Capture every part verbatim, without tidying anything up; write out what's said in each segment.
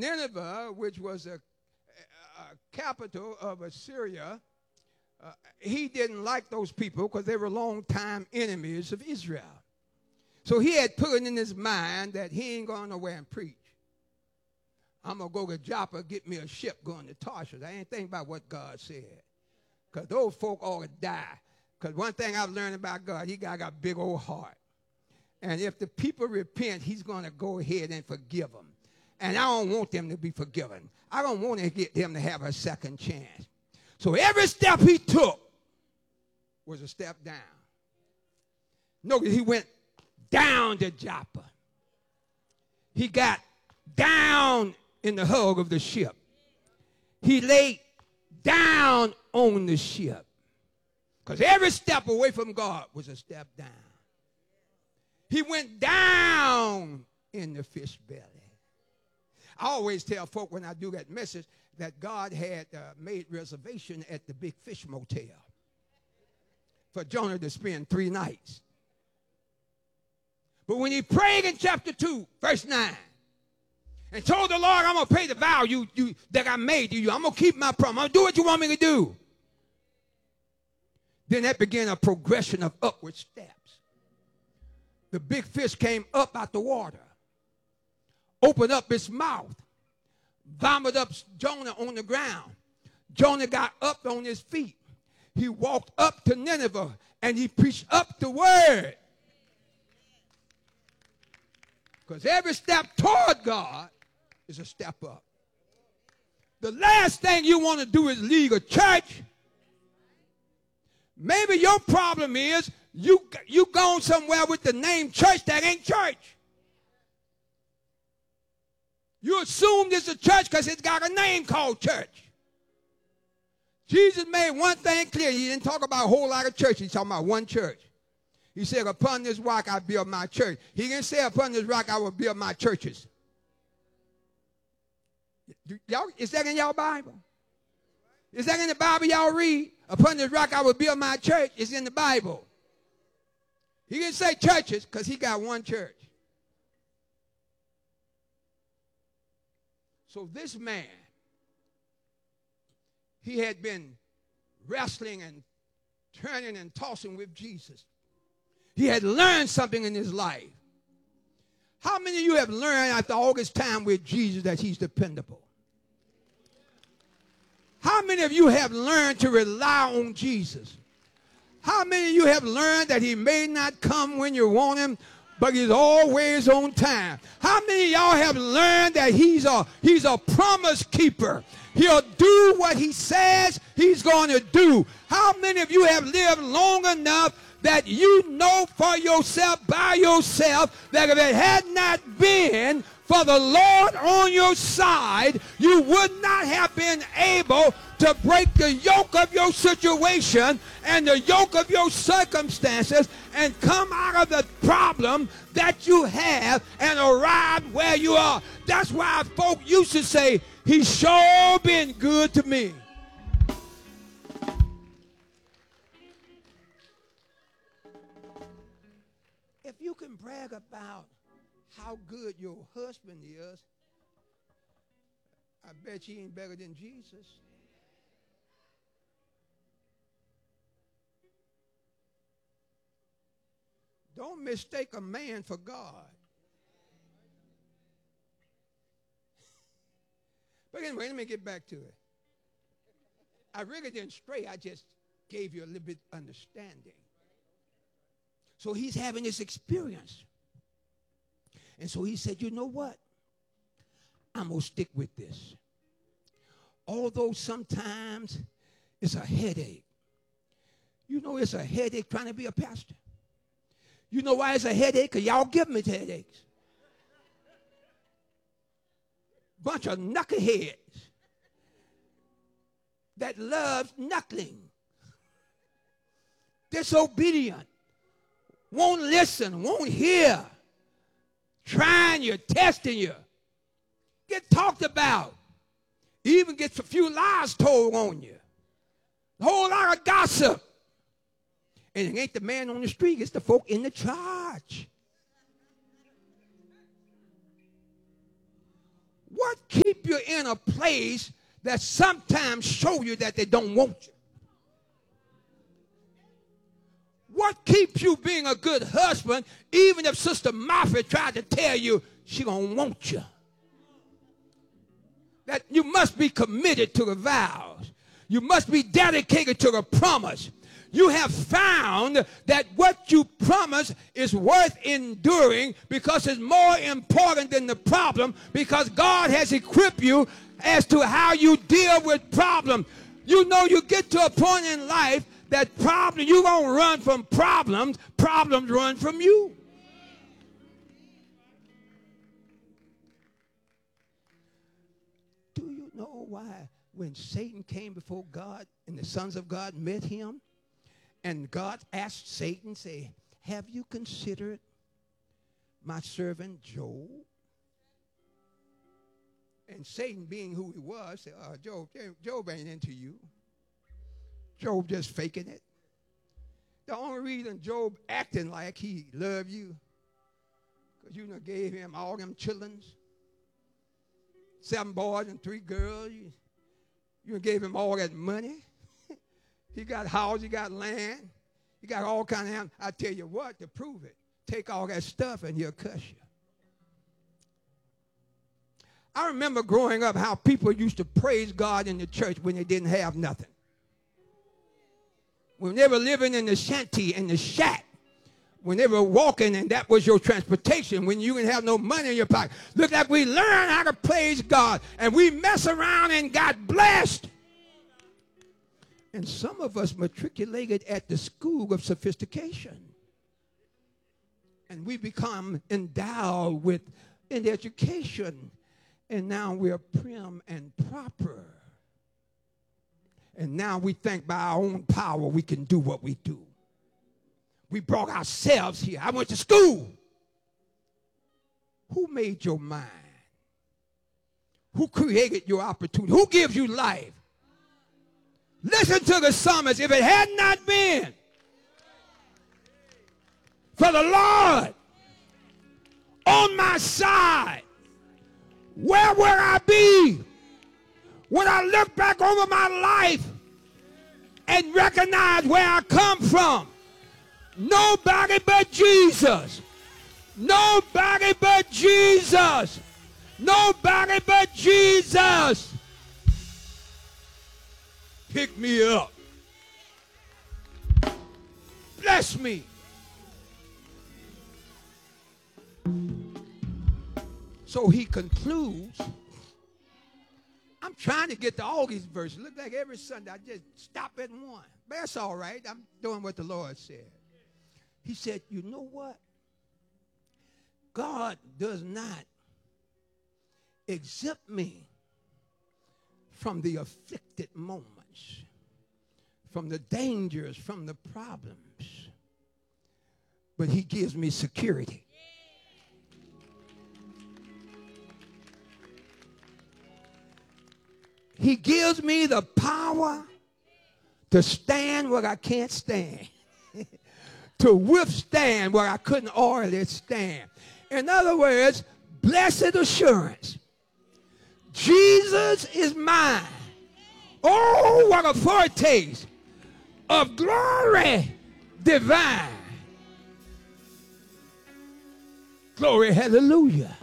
Nineveh, which was a, a capital of Assyria, uh, he didn't like those people because they were longtime enemies of Israel. So he had put it in his mind that he ain't going nowhere and preach. I'm going to go to Joppa, get me a ship going to Tarshish. I ain't thinking about what God said. Because those folk ought to die. Because one thing I've learned about God, he got, got a big old heart. And if the people repent, he's going to go ahead and forgive them. And I don't want them to be forgiven. I don't want to get them to have a second chance. So every step he took was a step down. Notice he went down to Joppa. He got down in the hug of the ship. He laid down on the ship. Because every step away from God was a step down. He went down in the fish belly. I always tell folk when I do that message that God had uh, made reservation at the Big Fish Motel for Jonah to spend three nights. But when he prayed in chapter two, verse nine, and told the Lord, I'm going to pay the vow you, you, that I made to you. I'm going to keep my promise. I'm going to do what you want me to do. Then that began a progression of upward steps. The big fish came up out the water, opened up its mouth, vomited up Jonah on the ground. Jonah got up on his feet. He walked up to Nineveh, and he preached up the word. Because every step toward God is a step up. The last thing you want to do is leave a church. Maybe your problem is you, you gone somewhere with the name church that ain't church. You assume it's a church because it's got a name called church. Jesus made one thing clear. He didn't talk about a whole lot of church. He's talking about one church. He said, upon this rock I build my church. He didn't say, upon this rock I will build my churches. Y'all, is that in y'all Bible? Is that in the Bible y'all read? Upon this rock I will build my church. It's in the Bible. He didn't say churches because he got one church. So this man, he had been wrestling and turning and tossing with Jesus. He had learned something in his life. How many of you have learned after all this time with Jesus that he's dependable? How many of you have learned to rely on Jesus? How many of you have learned that he may not come when you want him, but he's always on time? How many of y'all have learned that he's a, he's a promise keeper? He'll do what he says he's going to do. How many of you have lived long enough that you know for yourself, by yourself, that if it had not been for the Lord on your side, you would not have been able to break the yoke of your situation and the yoke of your circumstances and come out of the problem that you have and arrive where you are. That's why folk used to say, he's sure been good to me. If you can brag about how good your husband is, I bet you ain't better than Jesus. Don't mistake a man for God. But anyway, let me get back to it. I really didn't stray. I just gave you a little bit understanding. So he's having this experience. And so he said, you know what? I'm going to stick with this. Although sometimes it's a headache. You know it's a headache trying to be a pastor. You know why it's a headache? Because y'all give me headaches. Bunch of knuckleheads that love knuckling. Disobedient. Won't listen, won't hear. Trying you, testing you. Get talked about. Even gets a few lies told on you. A whole lot of gossip. And it ain't the man on the street, it's the folk in the church. What keep in a place that sometimes show you that they don't want you? What keeps you being a good husband even if Sister Martha tried to tell you she gonna want you? That you must be committed to the vows. You must be dedicated to the promise. You have found that what you promise is worth enduring because it's more important than the problem, because God has equipped you as to how you deal with problems. You know, you get to a point in life that problem, you won't run from problems, problems run from you. Do you know why when Satan came before God and the sons of God met him, and God asked Satan, say, have you considered my servant Job? And Satan, being who he was, said, oh, Job, Job ain't into you. Job just faking it. The only reason Job acting like he loved you, because you done gave him all them children, seven boys and three girls. You, you gave him all that money. He got house, he got land, he got all kind of animals. I tell you what, to prove it, take all that stuff and he'll cuss you. I remember growing up how people used to praise God in the church when they didn't have nothing. When they were living in the shanty, in the shack, when they were walking and that was your transportation, when you didn't have no money in your pocket. Look like we learned how to praise God and we mess around and got blessed. And some of us matriculated at the school of sophistication. And we become endowed with in education. And now we're prim and proper. And now we think by our own power we can do what we do. We brought ourselves here. I went to school. Who made your mind? Who created your opportunity? Who gives you life? Listen to the psalmist. If it had not been for the Lord on my side, where would I be? When I look back over my life and recognize where I come from, nobody but Jesus. Nobody but Jesus. Nobody but Jesus. Pick me up. Bless me. So he concludes. I'm trying to get to all these verses. Look like every Sunday I just stop at one. But that's all right. I'm doing what the Lord said. He said, you know what? God does not exempt me from the afflicted moments, from the dangers, from the problems, but he gives me security. He gives me the power to stand where I can't stand, to withstand where I couldn't already stand. In other words, blessed assurance. Jesus is mine. Oh, what a foretaste of glory divine. Glory, hallelujah.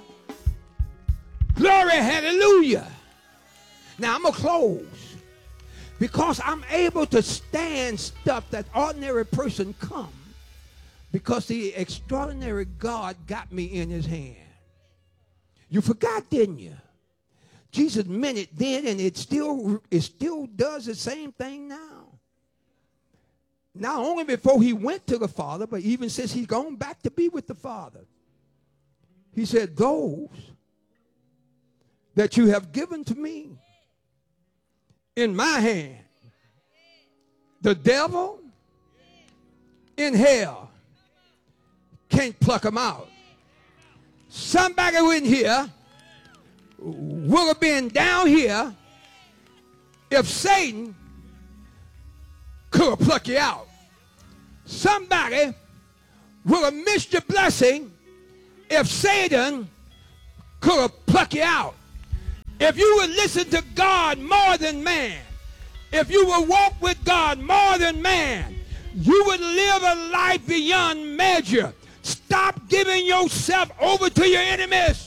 Glory, hallelujah. Now, I'm going to close because I'm able to stand stuff that ordinary person come because the extraordinary God got me in his hand. You forgot, didn't you? Jesus meant it then, and it still, it still does the same thing now. Not only before he went to the Father, but even since he's gone back to be with the Father. He said, those that you have given to me in my hand, the devil in hell can't pluck them out. Somebody in here would have been down here if Satan could have plucked you out. Somebody would have missed your blessing if Satan could have plucked you out. if you would listen to God more than man, if you would walk with God more than man, you would live a life beyond measure. Stop giving yourself over to your enemies.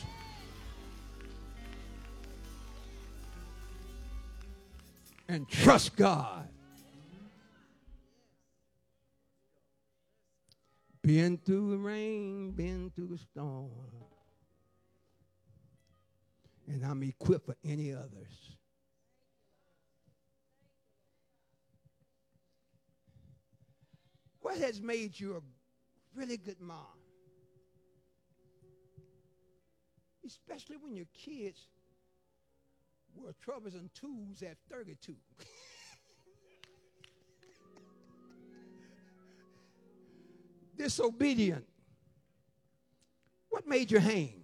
And trust God. Been through the rain, been through the storm. And I'm equipped for any others. What has made you a really good mom? Especially when your kids were troubles and twos at thirty-two. Disobedient. What made you hang?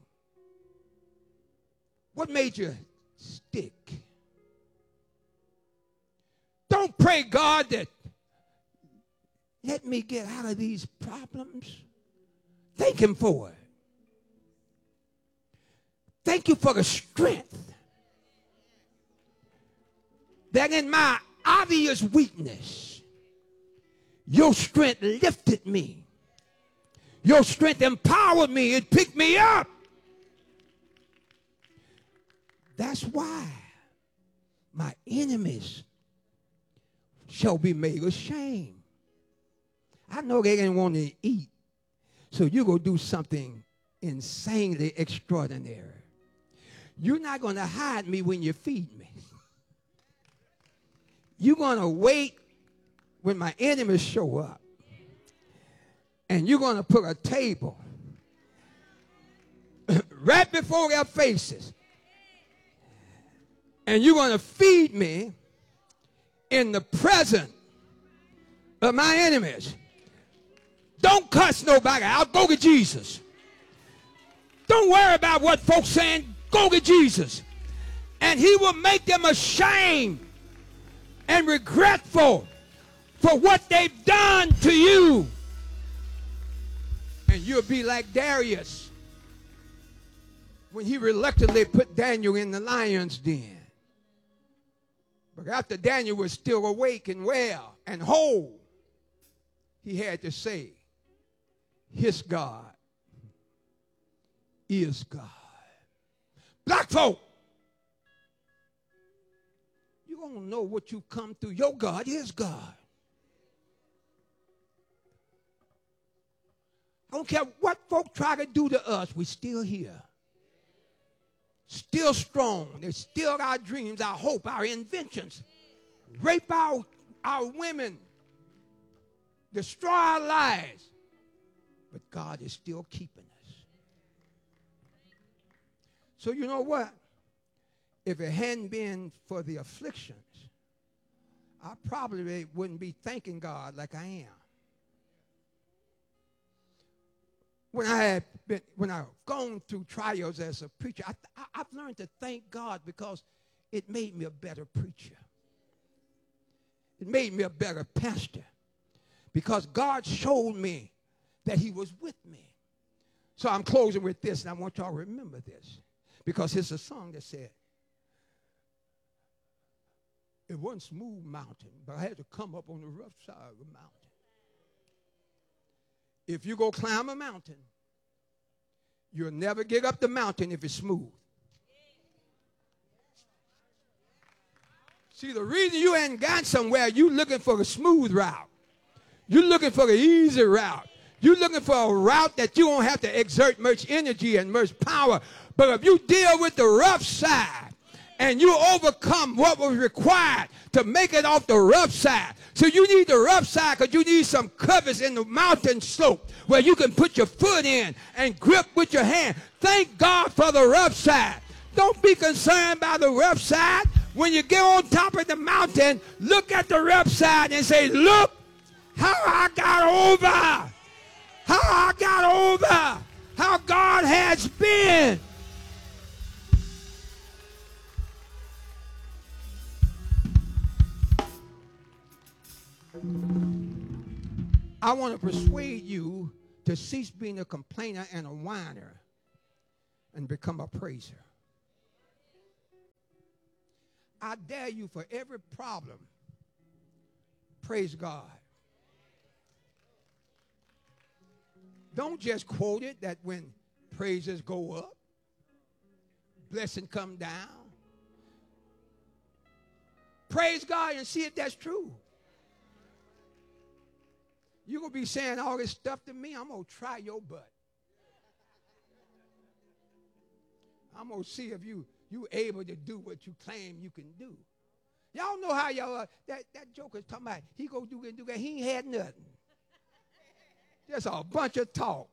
What made you stick? Don't pray, God, that let me get out of these problems. Thank him for it. Thank you for the strength that in my obvious weakness, your strength lifted me. Your strength empowered me. It picked me up. That's why my enemies shall be made ashamed. I know they didn't want to eat, so you go do something insanely extraordinary. You're not going to hide me when you feed me. You're going to wait when my enemies show up. And you're going to put a table right before their faces. And you're going to feed me in the presence of my enemies. Don't cuss nobody out. Go get Jesus. Don't worry about what folks saying. Go get Jesus. And he will make them ashamed and regretful for what they've done to you. And you'll be like Darius when he reluctantly put Daniel in the lion's den. But after Daniel was still awake and well and whole, he had to say, his God is God. Black folk, you don't know what you come through. Your God is God. I don't care what folk try to do to us, we're still here. Still strong. There's still our dreams, our hope, our inventions. Rape our, our women. Destroy our lives. But God is still keeping us. So you know what? If it hadn't been for the afflictions, I probably wouldn't be thanking God like I am. When I had been, when I've gone through trials as a preacher, I, I, I've learned to thank God because it made me a better preacher. It made me a better pastor because God showed me that he was with me. So I'm closing with this, and I want y'all to remember this because it's a song that said, it wasn't smooth mountain, but I had to come up on the rough side of the mountain. If you go climb a mountain, you'll never get up the mountain if it's smooth. See, the reason you ain't got somewhere, you looking for a smooth route. You're looking for the easy route. You're looking for a route that you won't have to exert much energy and much power. But if you deal with the rough side and you overcome what was required to make it off the rough side. So you need the rough side because you need some covers in the mountain slope where you can put your foot in and grip with your hand. Thank God for the rough side. Don't be concerned about the rough side. When you get on top of the mountain, look at the rough side and say, look how I got over. How I got over. How God has been. I want to persuade you to cease being a complainer and a whiner and become a praiser. I dare you, for every problem, praise God. Don't just quote it that when praises go up, blessing come down. Praise God and see if that's true. You're going to be saying all this stuff to me, I'm going to try your butt. I'm going to see if you you able to do what you claim you can do. Y'all know how y'all, uh, that, that joker's talking about, he go do and do that. He ain't had nothing. Just a bunch of talk.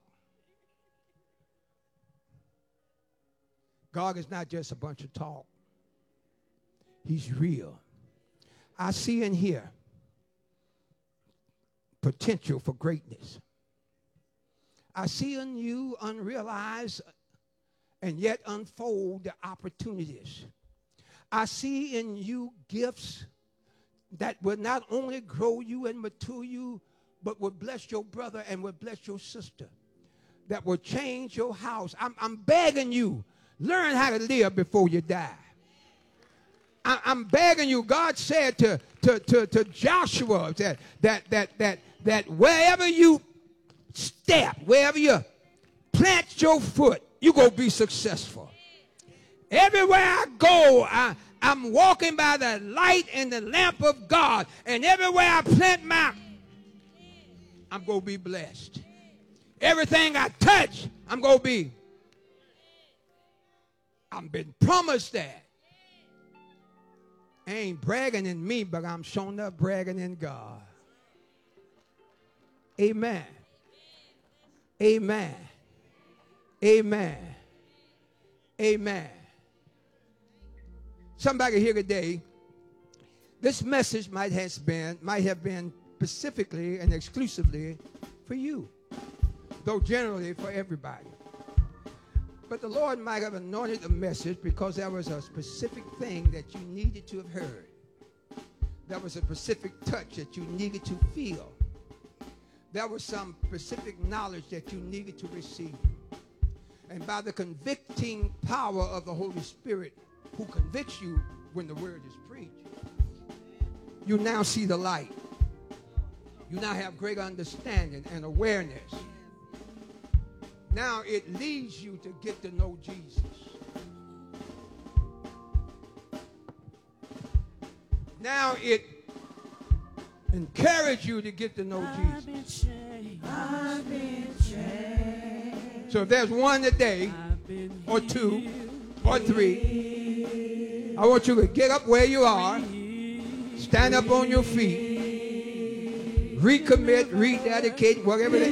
God is not just a bunch of talk. He's real. I see in here potential for greatness. I see in you unrealized and yet unfold the opportunities. I see in you gifts that will not only grow you and mature you, but will bless your brother and will bless your sister, that will change your house. I'm, I'm begging you, learn how to live before you die. I, I'm begging you. God said to, to, to, to Joshua that, that, that, that, that wherever you step, wherever you plant your foot, you're going to be successful. Everywhere I go, I, I'm walking by the light and the lamp of God. And everywhere I plant my, I'm going to be blessed. Everything I touch, I'm going to be. I've been promised that. I ain't bragging in me, but I'm showing up bragging in God. Amen. Amen. Amen. Amen. Somebody here today, this message might have been, might have been specifically and exclusively for you, though generally for everybody. But the Lord might have anointed the message because there was a specific thing that you needed to have heard. There was a specific touch that you needed to feel. There was some specific knowledge that you needed to receive. And by the convicting power of the Holy Spirit, who convicts you when the word is preached, you now see the light. You now have great understanding and awareness. Now it leads you to get to know Jesus. Now it encourages you to get to know Jesus. I've been changed. I've been changed. So if there's one today, or two, or three, I want you to get up where you are, stand up on your feet, recommit, rededicate, whatever it is.